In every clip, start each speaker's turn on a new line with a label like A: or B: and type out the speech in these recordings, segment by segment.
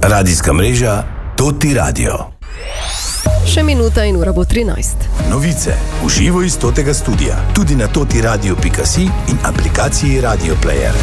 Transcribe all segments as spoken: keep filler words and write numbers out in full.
A: Radijska mreža Toti Radio.
B: Še minuta in ura bo trinajst.
A: Novice v živo iz Totega studia, tudi na totiradio pika si in aplikaciji Radio Player.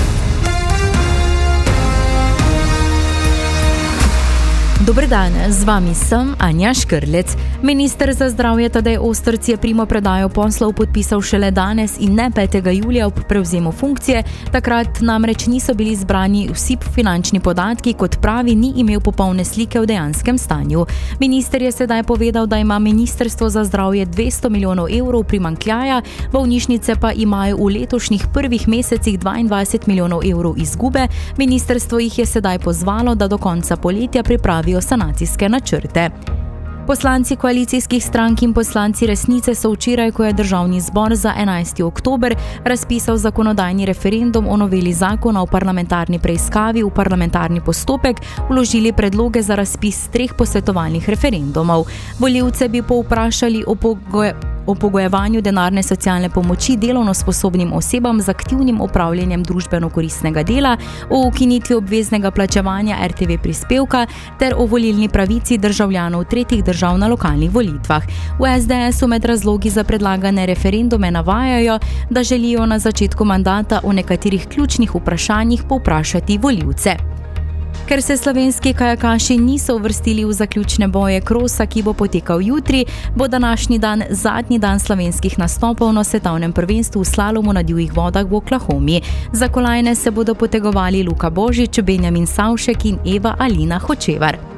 C: Dober dan, z vami sem Anja Škrlec. Minister za zdravje Tadej Ostrc je primopredajo poslov podpisal šele danes in ne petega julija ob prevzemu funkcije. Takrat namreč niso bili zbrani vsi finančni podatki, kot pravi, ni imel popolne slike v dejanskem stanju. Minister je sedaj povedal, da ima Ministrstvo za zdravje dvesto milijonov evrov primanjkljaja, bolnišnice pa imajo v letošnjih prvih mesecih dvaindvajset milijonov evrov izgube. Ministrstvo jih je sedaj pozvalo, da do konca poletja pripravijo sanacijske načrte. Poslanci koalicijskih strank in poslanci Resnice so včeraj, ko je Državni zbor za enajsti oktober razpisal zakonodajni referendum o noveli zakona o parlamentarni preiskavi v parlamentarni postopek, vložili predloge za razpis treh posvetovalnih referendumov. Volivce bi povprašali o pogoje o pogojevanju denarne socialne pomoči delovno sposobnim osebam z aktivnim opravljanjem družbeno-koristnega dela, o ukinitvi obveznega plačevanja er te ve prispevka ter o volilni pravici državljanov tretjih držav na lokalnih volitvah. V es de esu med razlogi za predlagane referendume navajajo, da želijo na začetku mandata o nekaterih ključnih vprašanjih povprašati volivce. Ker se slovenski kajakaši niso uvrstili v zaključne boje krosa, ki bo potekal jutri, bo današnji dan zadnji dan slovenskih nastopov na svetovnem prvenstvu v slalomu na divjih vodah v Oklahomi. Za kolajne se bodo potegovali Luka Božič, Benjamin Savšek in Eva Alina Hočevar.